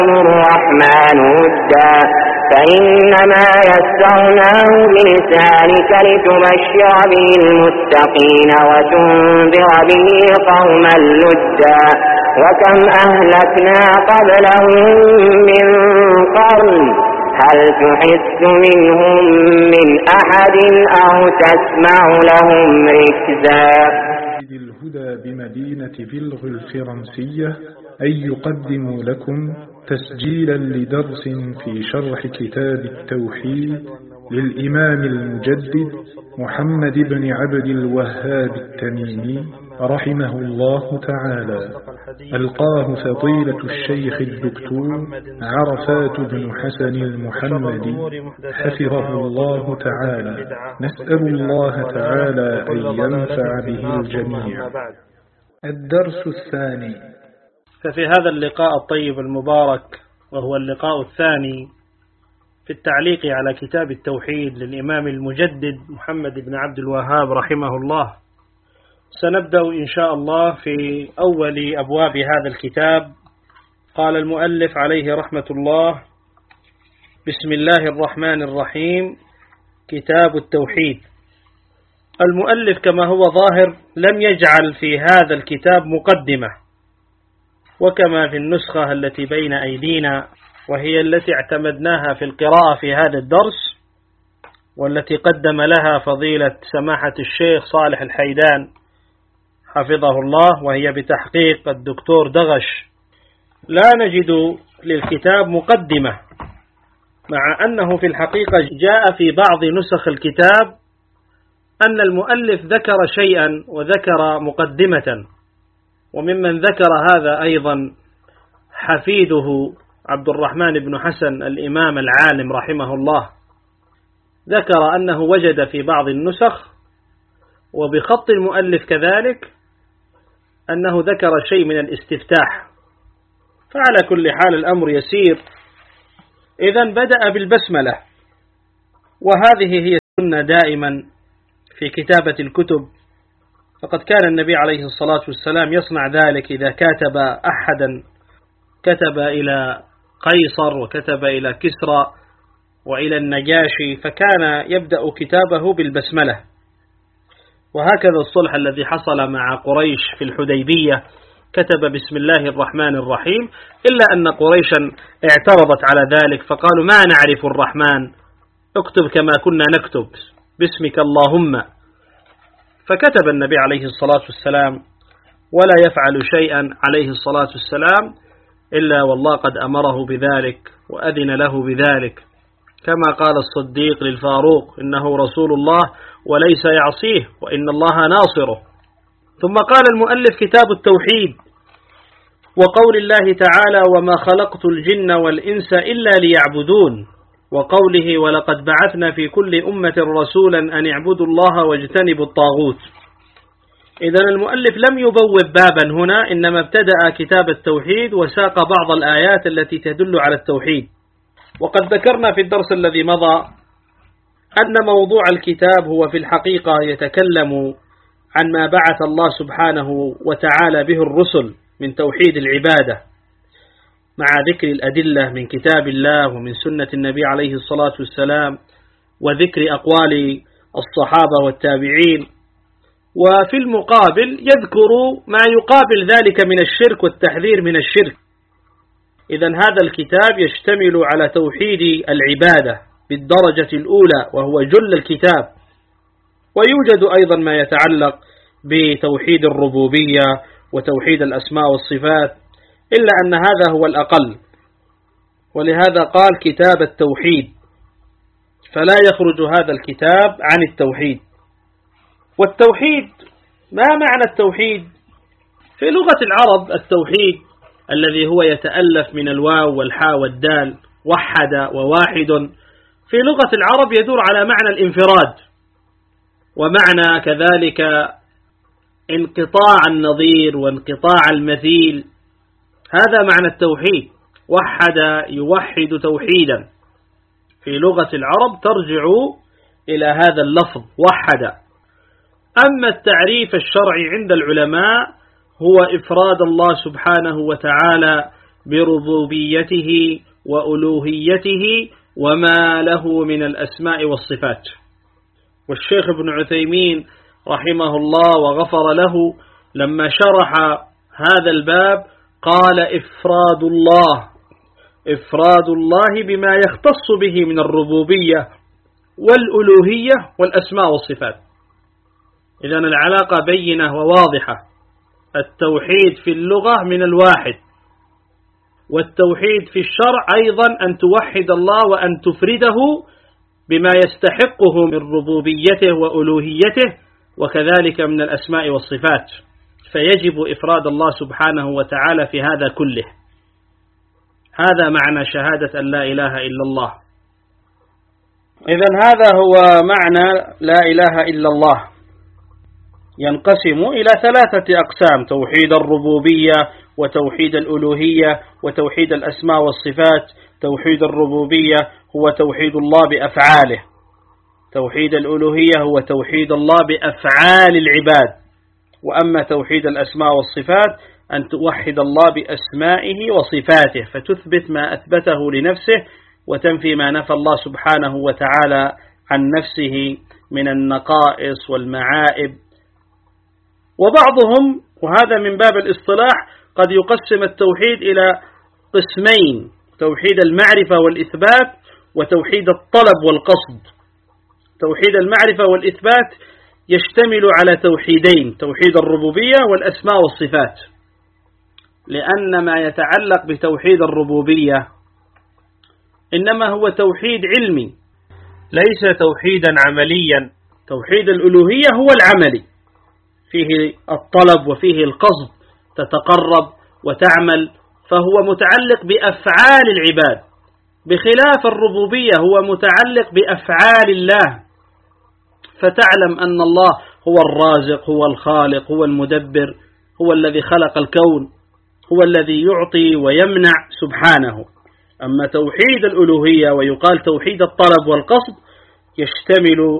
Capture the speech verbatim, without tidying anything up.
الرحمن ودا فإنما يسرناه بلسانك لتبشر به المتقين وتنذر به قوما لدا وكم أهلكنا قبلهم من قرن هل تحس منهم من أحد أو تسمع لهم ركزا. الهدى بمدينة بلغ الفرنسية أن يقدموا لكم تسجيلا لدرس في شرح كتاب التوحيد للإمام المجدد محمد بن عبد الوهاب التميمي رحمه الله تعالى، ألقاه فضيلة الشيخ الدكتور عرفات بن حسن المحمدي حفظه الله تعالى. نسأل الله تعالى أن ينفع به الجميع. الدرس الثاني. ففي هذا اللقاء الطيب المبارك وهو اللقاء الثاني في التعليق على كتاب التوحيد للإمام المجدد محمد بن عبد الوهاب رحمه الله، سنبدأ إن شاء الله في أول أبواب هذا الكتاب. قال المؤلف عليه رحمة الله: بسم الله الرحمن الرحيم. كتاب التوحيد. المؤلف كما هو ظاهر لم يجعل في هذا الكتاب مقدمة، وكما في النسخة التي بين أيدينا وهي التي اعتمدناها في القراءة في هذا الدرس، والتي قدم لها فضيلة سماحة الشيخ صالح الحيدان حفظه الله، وهي بتحقيق الدكتور دغش، لا نجد للكتاب مقدمة، مع أنه في الحقيقة جاء في بعض نسخ الكتاب أن المؤلف ذكر شيئا وذكر مقدمة، وممن ذكر هذا أيضا حفيده عبد الرحمن بن حسن الإمام العالم رحمه الله، ذكر أنه وجد في بعض النسخ وبخط المؤلف كذلك أنه ذكر شيء من الاستفتاح. فعلى كل حال الأمر يسير. إذن بدأ بالبسملة، وهذه هي السنة دائما في كتابة الكتب، فقد كان النبي عليه الصلاة والسلام يصنع ذلك إذا كاتب أحدا، كتب إلى قيصر وكتب إلى كسرى وإلى النجاشي، فكان يبدأ كتابه بالبسملة. وهكذا الصلح الذي حصل مع قريش في الحديبية كتب بسم الله الرحمن الرحيم، إلا أن قريشا اعترضت على ذلك فقالوا ما نعرف الرحمن، اكتب كما كنا نكتب باسمك اللهم. فكتب النبي عليه الصلاة والسلام ولا يفعل شيئا عليه الصلاة والسلام إلا والله قد أمره بذلك وأذن له بذلك، كما قال الصديق للفاروق إنه رسول الله وليس يعصيه وإن الله ناصره. ثم قال المؤلف كتاب التوحيد، وقول الله تعالى وما خلقت الجن والإنس إلا ليعبدون، وقوله ولقد بعثنا في كل أمة رسولا أن اعبدوا الله واجتنبوا الطاغوت. إذن المؤلف لم يبوب بابا هنا، إنما ابتدأ كتاب التوحيد وساق بعض الآيات التي تدل على التوحيد. وقد ذكرنا في الدرس الذي مضى أن موضوع الكتاب هو في الحقيقة يتكلم عن ما بعث الله سبحانه وتعالى به الرسل من توحيد العبادة، مع ذكر الأدلة من كتاب الله ومن سنة النبي عليه الصلاة والسلام، وذكر أقوال الصحابة والتابعين، وفي المقابل يذكر ما يقابل ذلك من الشرك والتحذير من الشرك. إذن هذا الكتاب يشتمل على توحيد العبادة بالدرجة الأولى وهو جل الكتاب، ويوجد أيضا ما يتعلق بتوحيد الربوبية وتوحيد الأسماء والصفات، إلا أن هذا هو الأقل، ولهذا قال كتاب التوحيد، فلا يخرج هذا الكتاب عن التوحيد. والتوحيد، ما معنى التوحيد؟ في لغة العرب التوحيد الذي هو يتألف من الواو والحاء والدال، وحد وواحد، في لغة العرب يدور على معنى الانفراد، ومعنى كذلك انقطاع النظير وانقطاع المثيل، هذا معنى التوحيد. وحد يوحد توحيدا، في لغة العرب ترجع إلى هذا اللفظ وحد. أما التعريف الشرعي عند العلماء هو إفراد الله سبحانه وتعالى بربوبيته وألوهيته وما له من الأسماء والصفات. والشيخ ابن عثيمين رحمه الله وغفر له لما شرح هذا الباب قال إفراد الله إفراد الله بما يختص به من الربوبية والألوهية والأسماء والصفات. إذن العلاقة بينة وواضحة. التوحيد في اللغة من الواحد، والتوحيد في الشرع أيضا أن توحد الله وأن تفرده بما يستحقه من ربوبيته وألوهيته وكذلك من الأسماء والصفات، فيجب إفراد الله سبحانه وتعالى في هذا كله. هذا معنى شهادة أن لا إله إلا الله. إذن هذا هو معنى لا إله إلا الله. ينقسم إلى ثلاثة أقسام: توحيد الربوبية وتوحيد الألوهية وتوحيد الأسماء والصفات. توحيد الربوبية هو توحيد الله بأفعاله، توحيد الألوهية هو توحيد الله بأفعال العباد، وأما توحيد الأسماء والصفات أن توحد الله بأسمائه وصفاته، فتثبت ما أثبته لنفسه وتنفي ما نفى الله سبحانه وتعالى عن نفسه من النقائص والمعائب. وبعضهم، وهذا من باب الاصطلاح، قد يقسم التوحيد إلى قسمين: توحيد المعرفة والإثبات وتوحيد الطلب والقصد. توحيد المعرفة والإثبات يشتمل على توحيدين: توحيد الربوبية والأسماء والصفات، لأن ما يتعلق بتوحيد الربوبية إنما هو توحيد علمي ليس توحيدا عمليا. توحيد الألوهية هو العملي، فيه الطلب وفيه القصد، تتقرب وتعمل، فهو متعلق بأفعال العباد، بخلاف الربوبية هو متعلق بأفعال الله، فتعلم أن الله هو الرازق، هو الخالق، هو المدبر، هو الذي خلق الكون، هو الذي يعطي ويمنع سبحانه. أما توحيد الألوهية ويقال توحيد الطلب والقصد يشتمل